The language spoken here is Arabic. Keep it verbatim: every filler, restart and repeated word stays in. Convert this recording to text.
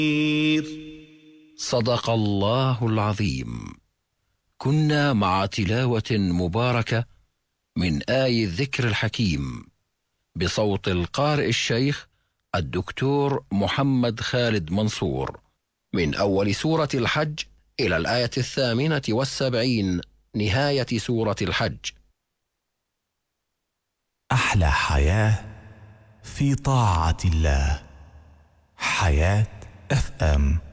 صدق الله العظيم. كنا مع تلاوة مباركة من آي الذكر الحكيم بصوت القارئ الشيخ الدكتور محمد خالد منصور من أول سورة الحج إلى الآية الثامنة والسبعين نهاية سورة الحج. أحلى حياة في طاعة الله. حياة اف ام.